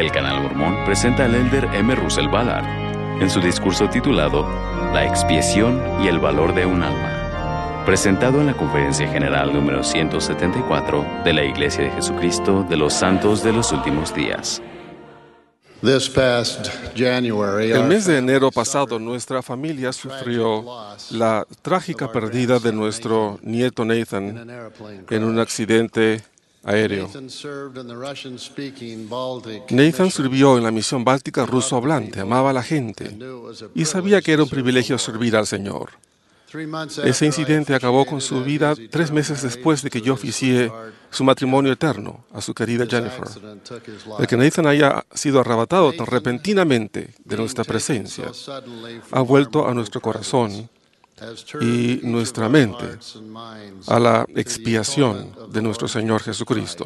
El Canal Mormón presenta al Elder M. Russell Ballard en su discurso titulado La expiación y el valor de un alma, presentado en la Conferencia General número 174 de la Iglesia de Jesucristo de los Santos de los Últimos Días. El mes de enero pasado, nuestra familia sufrió la trágica pérdida de nuestro nieto Nathan en un accidente aéreo. Nathan sirvió en la misión báltica ruso hablante, amaba a la gente y sabía que era un privilegio servir al Señor. Ese incidente acabó con su vida 3 meses después de que yo oficié su matrimonio eterno a su querida Jennifer. El que Nathan haya sido arrebatado tan repentinamente de nuestra presencia ha vuelto a nuestro corazón y nuestra mente a la expiación de nuestro Señor Jesucristo.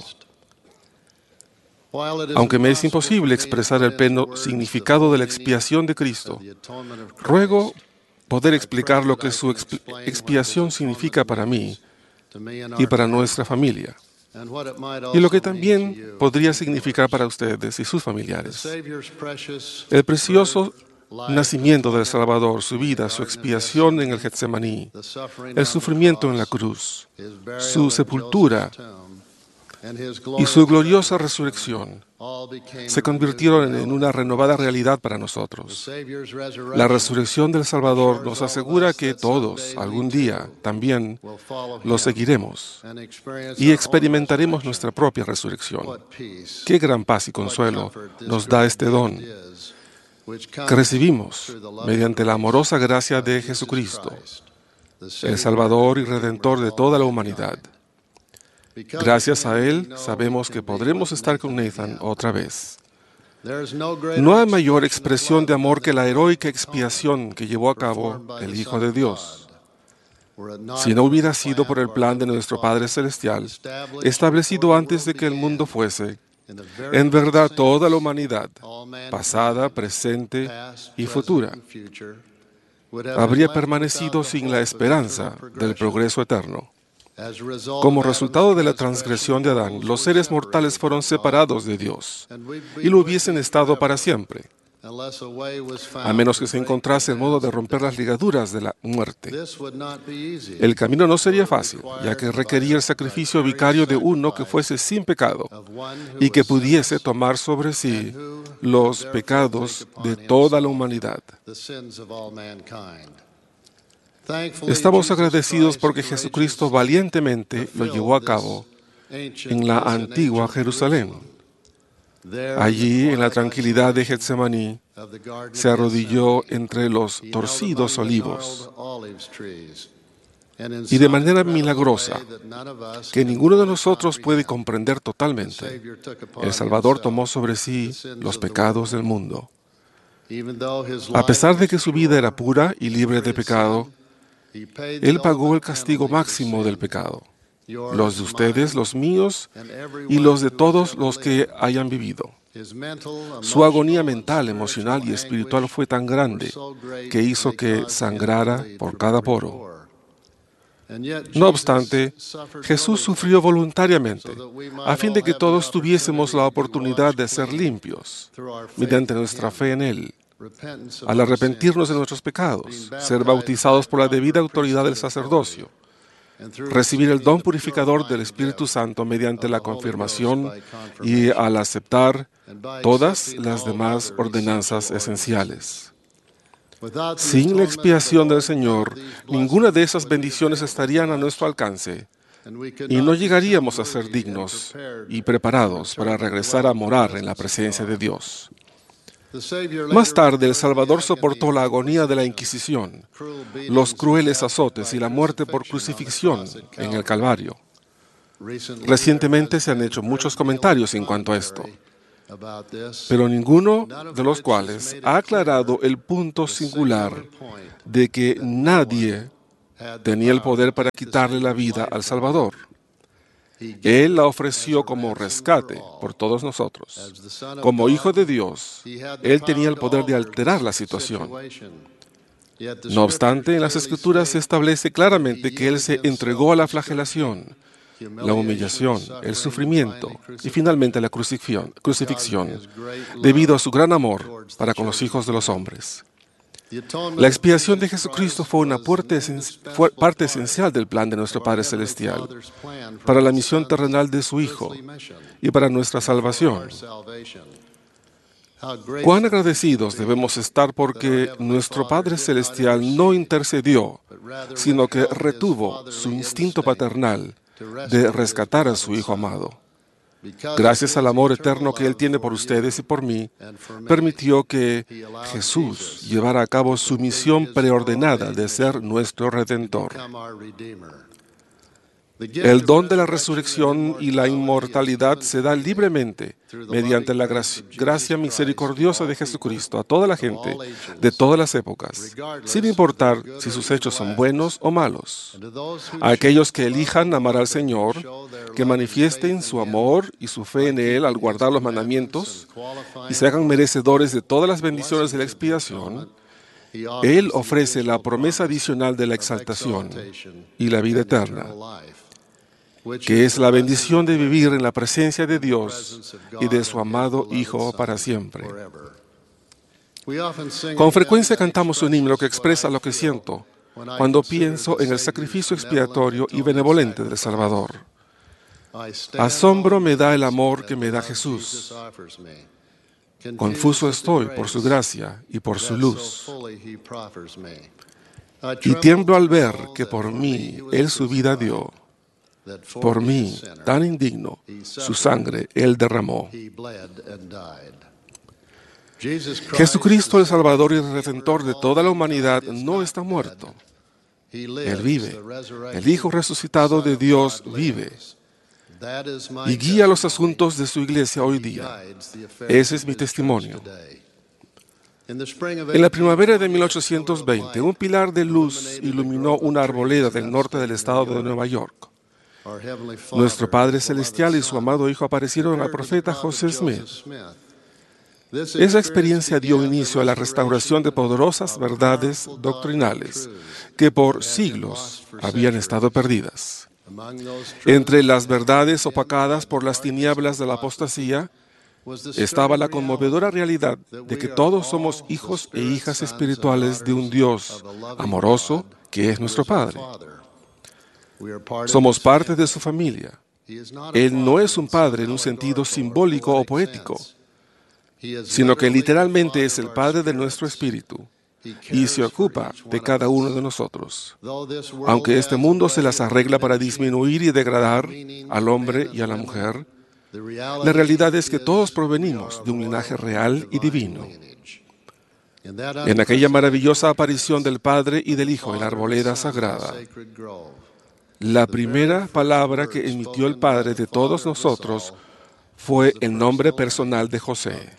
Aunque me es imposible expresar el pleno significado de la expiación de Cristo, ruego poder explicar lo que su expiación significa para mí y para nuestra familia, y lo que también podría significar para ustedes y sus familiares. El precioso nacimiento del Salvador, su vida, su expiación en el Getsemaní, el sufrimiento en la cruz, su sepultura y su gloriosa resurrección se convirtieron en una renovada realidad para nosotros. La resurrección del Salvador nos asegura que todos, algún día, también lo seguiremos y experimentaremos nuestra propia resurrección. Qué gran paz y consuelo nos da este don que recibimos mediante la amorosa gracia de Jesucristo, el Salvador y Redentor de toda la humanidad. Gracias a Él, sabemos que podremos estar con Nathan otra vez. No hay mayor expresión de amor que la heroica expiación que llevó a cabo el Hijo de Dios. Si no hubiera sido por el plan de nuestro Padre Celestial, establecido antes de que el mundo fuese, en verdad toda la humanidad, pasada, presente y futura, habría permanecido sin la esperanza del progreso eterno. Como resultado de la transgresión de Adán, los seres mortales fueron separados de Dios y lo hubiesen estado para siempre, a menos que se encontrase el modo de romper las ligaduras de la muerte. El camino no sería fácil, ya que requería el sacrificio vicario de uno que fuese sin pecado y que pudiese tomar sobre sí los pecados de toda la humanidad. Estamos agradecidos porque Jesucristo valientemente lo llevó a cabo en la antigua Jerusalén. Allí, en la tranquilidad de Getsemaní, se arrodilló entre los torcidos olivos y de manera milagrosa, que ninguno de nosotros puede comprender totalmente, el Salvador tomó sobre sí los pecados del mundo. A pesar de que su vida era pura y libre de pecado, Él pagó el castigo máximo del pecado, los de ustedes, los míos y los de todos los que hayan vivido. Su agonía mental, emocional y espiritual fue tan grande que hizo que sangrara por cada poro. No obstante, Jesús sufrió voluntariamente a fin de que todos tuviésemos la oportunidad de ser limpios mediante nuestra fe en Él. Al arrepentirnos de nuestros pecados, ser bautizados por la debida autoridad del sacerdocio, recibir el don purificador del Espíritu Santo mediante la confirmación y al aceptar todas las demás ordenanzas esenciales. Sin la expiación del Señor, ninguna de esas bendiciones estarían a nuestro alcance y no llegaríamos a ser dignos y preparados para regresar a morar en la presencia de Dios. Más tarde, el Salvador soportó la agonía de la Inquisición, los crueles azotes y la muerte por crucifixión en el Calvario. Recientemente se han hecho muchos comentarios en cuanto a esto, pero ninguno de los cuales ha aclarado el punto singular de que nadie tenía el poder para quitarle la vida al Salvador. Él la ofreció como rescate por todos nosotros. Como Hijo de Dios, Él tenía el poder de alterar la situación. No obstante, en las Escrituras se establece claramente que Él se entregó a la flagelación, la humillación, el sufrimiento y finalmente la crucifixión, debido a su gran amor para con los hijos de los hombres. La expiación de Jesucristo fue una parte esencial del plan de nuestro Padre Celestial para la misión terrenal de su Hijo y para nuestra salvación. Cuán agradecidos debemos estar porque nuestro Padre Celestial no intercedió, sino que retuvo su instinto paternal de rescatar a su Hijo amado. Gracias al amor eterno que Él tiene por ustedes y por mí, permitió que Jesús llevara a cabo su misión preordenada de ser nuestro Redentor. El don de la resurrección y la inmortalidad se da libremente mediante la gracia misericordiosa de Jesucristo a toda la gente de todas las épocas, sin importar si sus hechos son buenos o malos. A aquellos que elijan amar al Señor, que manifiesten su amor y su fe en Él al guardar los mandamientos y se hagan merecedores de todas las bendiciones de la expiación, Él ofrece la promesa adicional de la exaltación y la vida eterna, que es la bendición de vivir en la presencia de Dios y de su amado Hijo para siempre. Con frecuencia cantamos un himno que expresa lo que siento cuando pienso en el sacrificio expiatorio y benevolente del Salvador. Asombro me da el amor que me da Jesús. Confuso estoy por su gracia y por su luz. Y tiemblo al ver que por mí Él su vida dio. Por mí, tan indigno, su sangre Él derramó. Jesucristo, el Salvador y el Redentor de toda la humanidad, no está muerto. Él vive. El Hijo resucitado de Dios vive y guía los asuntos de su iglesia hoy día. Ese es mi testimonio. En la primavera de 1820, un pilar de luz iluminó una arboleda del norte del estado de Nueva York. Nuestro Padre Celestial y su amado Hijo aparecieron al profeta José Smith. Esa experiencia dio inicio a la restauración de poderosas verdades doctrinales que por siglos habían estado perdidas. Entre las verdades opacadas por las tinieblas de la apostasía estaba la conmovedora realidad de que todos somos hijos e hijas espirituales de un Dios amoroso que es nuestro Padre. Somos parte de su familia. Él no es un padre en un sentido simbólico o poético, sino que literalmente es el Padre de nuestro espíritu y se ocupa de cada uno de nosotros. Aunque este mundo se las arregla para disminuir y degradar al hombre y a la mujer, la realidad es que todos provenimos de un linaje real y divino. En aquella maravillosa aparición del Padre y del Hijo en la arboleda sagrada, la primera palabra que emitió el Padre de todos nosotros fue el nombre personal de José.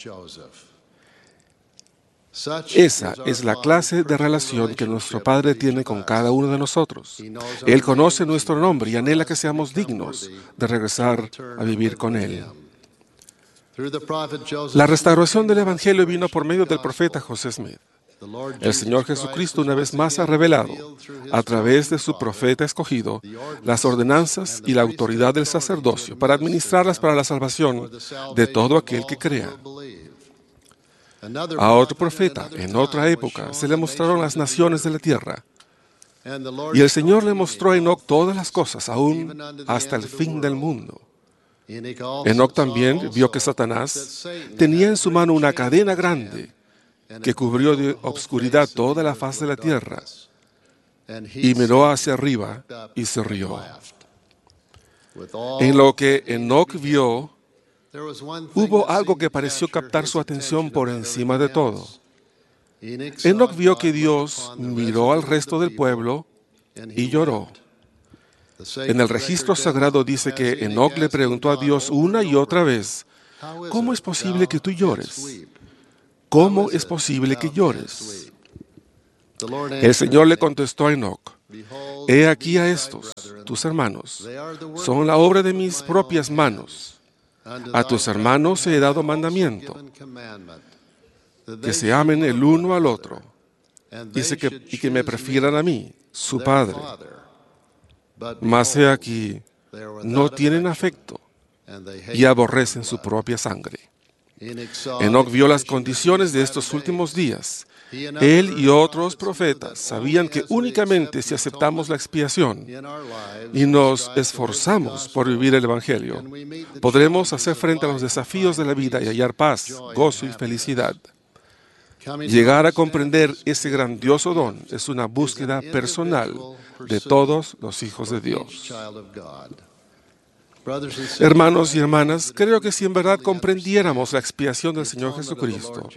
Esa es la clase de relación que nuestro Padre tiene con cada uno de nosotros. Él conoce nuestro nombre y anhela que seamos dignos de regresar a vivir con Él. La restauración del Evangelio vino por medio del profeta José Smith. El Señor Jesucristo una vez más ha revelado, a través de su profeta escogido, las ordenanzas y la autoridad del sacerdocio para administrarlas para la salvación de todo aquel que crea. A otro profeta, en otra época, se le mostraron las naciones de la tierra. Y el Señor le mostró a Enoc todas las cosas, aún hasta el fin del mundo. Enoc también vio que Satanás tenía en su mano una cadena grande que cubrió de obscuridad toda la faz de la tierra, y miró hacia arriba y se rió. En lo que Enoc vio, hubo algo que pareció captar su atención por encima de todo. Enoc vio que Dios miró al resto del pueblo y lloró. En el registro sagrado dice que Enoc le preguntó a Dios una y otra vez, ¿cómo es posible que tú llores? ¿Cómo es posible que llores? El Señor le contestó a Enoc, he aquí a estos, tus hermanos, son la obra de mis propias manos. A tus hermanos he dado mandamiento, que se amen el uno al otro, y que me prefieran a mí, su Padre. Mas he aquí, no tienen afecto y aborrecen su propia sangre. Enoc vio las condiciones de estos últimos días. Él y otros profetas sabían que únicamente si aceptamos la expiación y nos esforzamos por vivir el Evangelio, podremos hacer frente a los desafíos de la vida y hallar paz, gozo y felicidad. Llegar a comprender ese grandioso don es una búsqueda personal de todos los hijos de Dios. Hermanos y hermanas, creo que si en verdad comprendiéramos la expiación del Señor Jesucristo,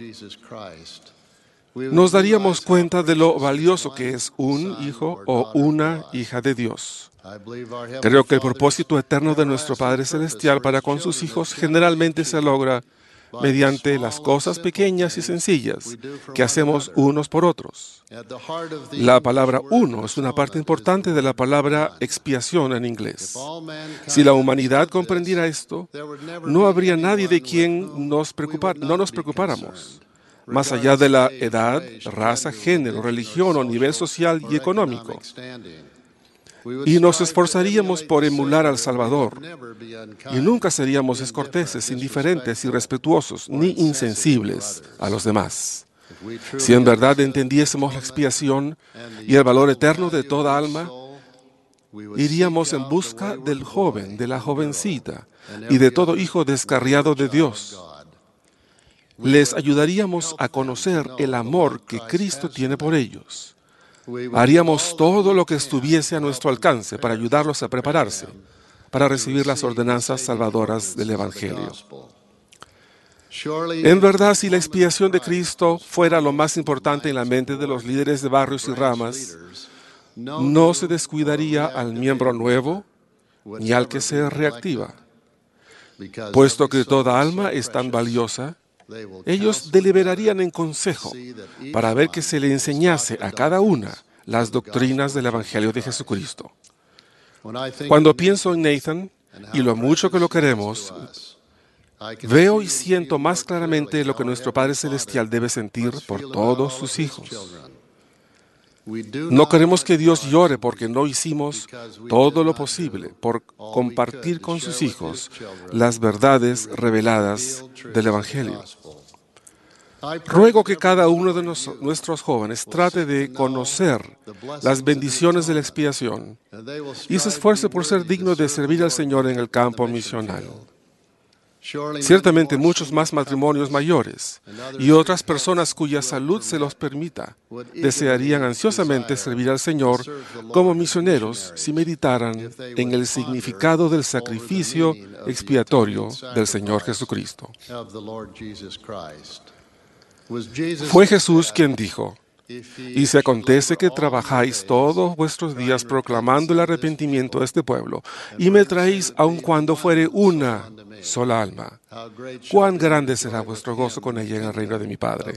nos daríamos cuenta de lo valioso que es un hijo o una hija de Dios. Creo que el propósito eterno de nuestro Padre Celestial para con sus hijos generalmente se logra mediante las cosas pequeñas y sencillas que hacemos unos por otros. La palabra uno es una parte importante de la palabra expiación en inglés. Si la humanidad comprendiera esto, no habría nadie de quien no nos preocupáramos, más allá de la edad, raza, género, religión o nivel social y económico. Y nos esforzaríamos por emular al Salvador. Y nunca seríamos descorteses, indiferentes, irrespetuosos, ni insensibles a los demás. Si en verdad entendiésemos la expiación y el valor eterno de toda alma, iríamos en busca del joven, de la jovencita y de todo hijo descarriado de Dios. Les ayudaríamos a conocer el amor que Cristo tiene por ellos. Haríamos todo lo que estuviese a nuestro alcance para ayudarlos a prepararse para recibir las ordenanzas salvadoras del Evangelio. En verdad, si la expiación de Cristo fuera lo más importante en la mente de los líderes de barrios y ramas, no se descuidaría al miembro nuevo ni al que se reactiva. Puesto que toda alma es tan valiosa, ellos deliberarían en consejo para ver que se le enseñase a cada una las doctrinas del Evangelio de Jesucristo. Cuando pienso en Nathan y lo mucho que lo queremos, veo y siento más claramente lo que nuestro Padre Celestial debe sentir por todos sus hijos. No queremos que Dios llore porque no hicimos todo lo posible por compartir con sus hijos las verdades reveladas del Evangelio. Ruego que cada uno de nuestros jóvenes trate de conocer las bendiciones de la expiación y se esfuerce por ser digno de servir al Señor en el campo misional. Ciertamente muchos más matrimonios mayores y otras personas cuya salud se los permita desearían ansiosamente servir al Señor como misioneros si meditaran en el significado del sacrificio expiatorio del Señor Jesucristo. Fue Jesús quien dijo: y si acontece que trabajáis todos vuestros días proclamando el arrepentimiento a este pueblo, y me traéis aun cuando fuere una sola alma, cuán grande será vuestro gozo con ella en el reino de mi Padre.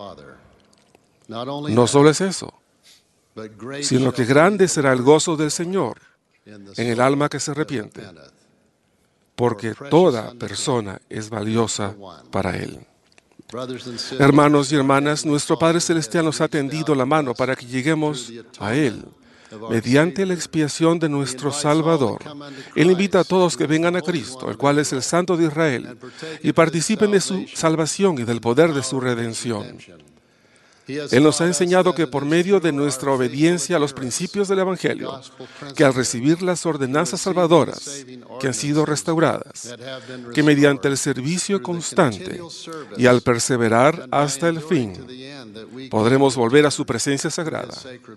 No solo es eso, sino que grande será el gozo del Señor en el alma que se arrepiente, porque toda persona es valiosa para Él. Hermanos y hermanas, nuestro Padre Celestial nos ha tendido la mano para que lleguemos a Él mediante la expiación de nuestro Salvador. Él invita a todos que vengan a Cristo, el cual es el Santo de Israel, y participen de su salvación y del poder de su redención. Él nos ha enseñado que por medio de nuestra obediencia a los principios del Evangelio, que al recibir las ordenanzas salvadoras que han sido restauradas, que mediante el servicio constante y al perseverar hasta el fin, podremos volver a su presencia sagrada.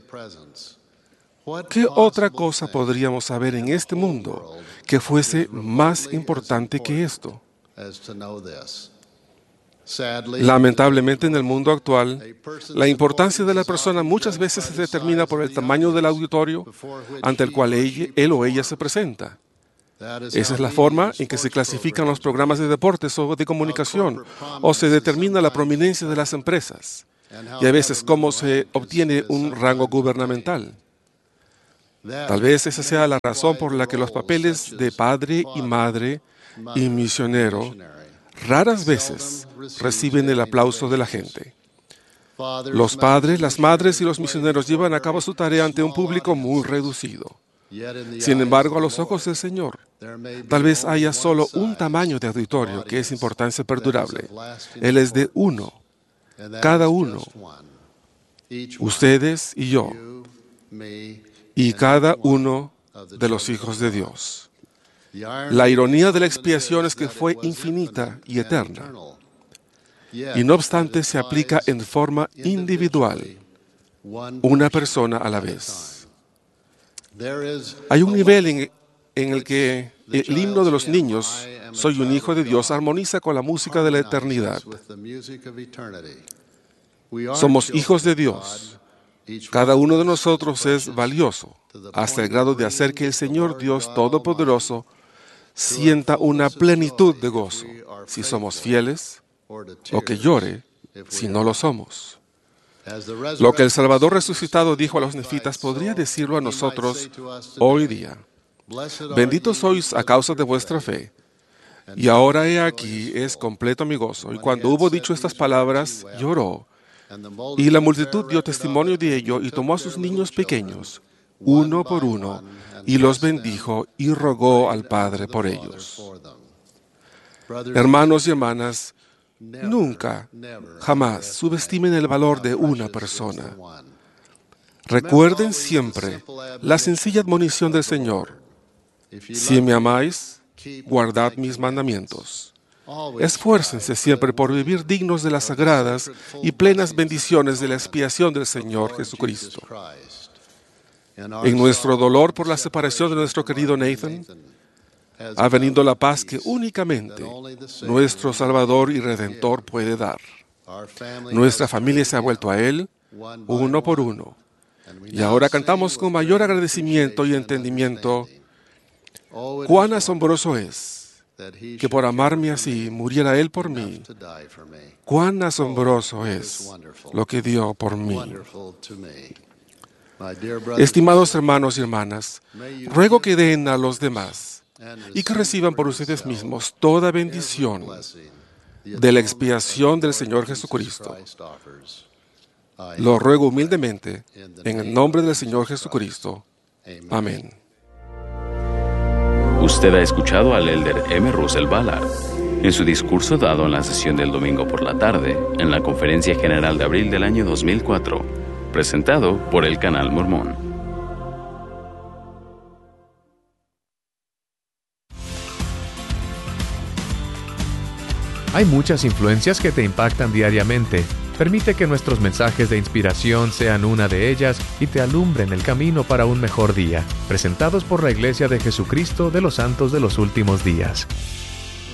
¿Qué otra cosa podríamos saber en este mundo que fuese más importante que esto? Lamentablemente, en el mundo actual, la importancia de la persona muchas veces se determina por el tamaño del auditorio ante el cual él o ella se presenta. Esa es la forma en que se clasifican los programas de deportes o de comunicación, o se determina la prominencia de las empresas, y a veces cómo se obtiene un rango gubernamental. Tal vez esa sea la razón por la que los papeles de padre y madre y misionero raras veces reciben el aplauso de la gente. Los padres, las madres y los misioneros llevan a cabo su tarea ante un público muy reducido. Sin embargo, a los ojos del Señor, tal vez haya solo un tamaño de auditorio que es importancia perdurable. Él es de uno, cada uno, ustedes y yo, y cada uno de los hijos de Dios. La ironía de la expiación es que fue infinita y eterna, y no obstante se aplica en forma individual, una persona a la vez. Hay un nivel en el que el himno de los niños, Soy un hijo de Dios, armoniza con la música de la eternidad. Somos hijos de Dios. Cada uno de nosotros es valioso, hasta el grado de hacer que el Señor Dios Todopoderoso sienta una plenitud de gozo si somos fieles, o que llore si no lo somos. Lo que el Salvador resucitado dijo a los nefitas podría decirlo a nosotros hoy día. Benditos sois a causa de vuestra fe. Y ahora he aquí es completo mi gozo. Y cuando hubo dicho estas palabras, lloró. Y la multitud dio testimonio de ello y tomó a sus niños pequeños, uno por uno, y los bendijo y rogó al Padre por ellos. Hermanos y hermanas, nunca, jamás subestimen el valor de una persona. Recuerden siempre la sencilla admonición del Señor. Si me amáis, guardad mis mandamientos. Esfuércense siempre por vivir dignos de las sagradas y plenas bendiciones de la expiación del Señor Jesucristo. En nuestro dolor por la separación de nuestro querido Nathan, ha venido la paz que únicamente nuestro Salvador y Redentor puede dar. Nuestra familia se ha vuelto a Él, uno por uno. Y ahora cantamos con mayor agradecimiento y entendimiento: cuán asombroso es que por amarme así muriera Él por mí. Cuán asombroso es lo que dio por mí. Estimados hermanos y hermanas, ruego que den a los demás y que reciban por ustedes mismos toda bendición de la expiación del Señor Jesucristo. Lo ruego humildemente en el nombre del Señor Jesucristo. Amén. Usted ha escuchado al elder M. Russell Ballard en su discurso dado en la sesión del domingo por la tarde en la Conferencia General de abril del año 2004, presentado por el Canal Mormón. Hay muchas influencias que te impactan diariamente. Permite que nuestros mensajes de inspiración sean una de ellas y te alumbren el camino para un mejor día. Presentados por la Iglesia de Jesucristo de los Santos de los Últimos Días.